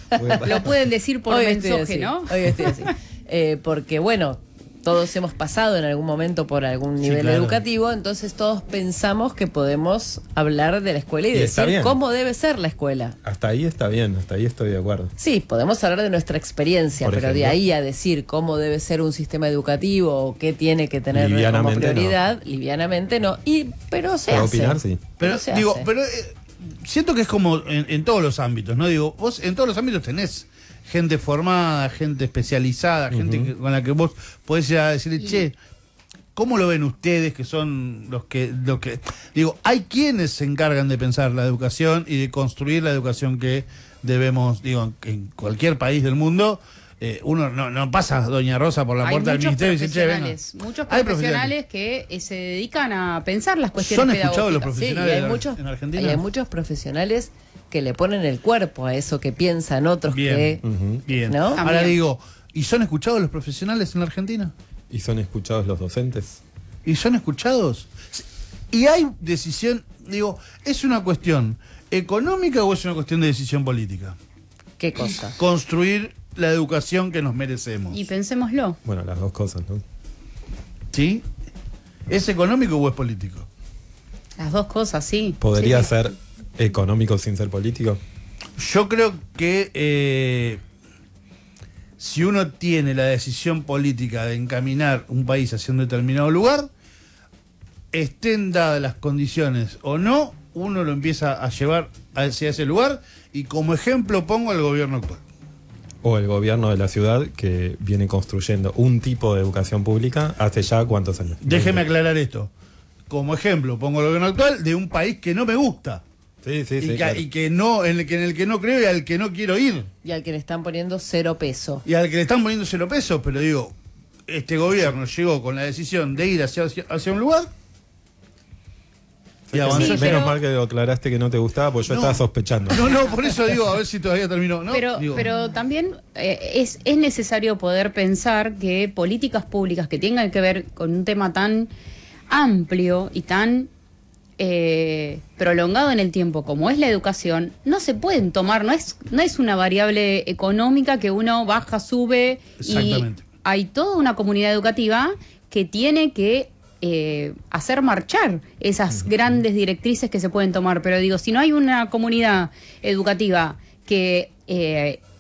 Lo pueden decir por mensaje, ¿no? Hoy estoy así. Porque bueno, todos hemos pasado en algún momento por algún nivel educativo, entonces todos pensamos que podemos hablar de la escuela y decir cómo debe ser la escuela. Hasta ahí está bien, hasta ahí estoy de acuerdo. Sí, podemos hablar de nuestra experiencia, pero de ahí a decir cómo debe ser un sistema educativo o qué tiene que tener como prioridad, livianamente no. Pero se hace. Opinar, sí. Pero siento que es como en todos los ámbitos, ¿no? Digo, vos en todos los ámbitos tenés gente formada, gente especializada, gente con la que vos podés ir a decirle, che, ¿cómo lo ven ustedes que son los que... Digo, hay quienes se encargan de pensar la educación y de construir la educación que debemos, digo, en cualquier país del mundo. Uno no pasa Doña Rosa por la puerta del ministerio y dice, che, venga. Muchos profesionales que se dedican a pensar las cuestiones pedagógicas. ¿Son escuchados los profesionales en Argentina? Y hay muchos profesionales que le ponen el cuerpo a eso que piensan otros bien. ¿no? Ahora digo, ¿y son escuchados los profesionales en la Argentina? ¿Y son escuchados los docentes? ¿Y son escuchados? Y hay decisión, digo, ¿es una cuestión económica o es una cuestión de decisión política? ¿Qué cosa? Construir la educación que nos merecemos. Y pensémoslo. Bueno, las dos cosas, ¿no? ¿Sí? ¿Es económico o es político? Las dos cosas, sí. ¿Podría ser económico sin ser político? Yo creo que si uno tiene la decisión política de encaminar un país hacia un determinado lugar, estén dadas las condiciones o no, uno lo empieza a llevar hacia ese lugar, y como ejemplo pongo al gobierno actual. O el gobierno de la ciudad, que viene construyendo un tipo de educación pública hace ya ¿cuántos años? Déjeme aclarar esto. Como ejemplo pongo el gobierno actual de un país que no me gusta. Sí, Claro. Y que no, en el que no creo y al que no quiero ir. Y al que le están poniendo 0 pesos. Y al que le están poniendo 0 pesos, pero digo, este gobierno llegó con la decisión de ir hacia un lugar y avanzó. Menos mal que aclaraste que no te gustaba, porque yo estaba sospechando. No, por eso digo, a ver si todavía terminó. ¿No? Pero también es necesario poder pensar que políticas públicas que tengan que ver con un tema tan amplio y tan prolongado en el tiempo como es la educación, no se pueden tomar, no es una variable económica que uno baja, sube. Exactamente. Y hay toda una comunidad educativa que tiene que hacer marchar esas grandes directrices que se pueden tomar. Pero digo, si no hay una comunidad educativa que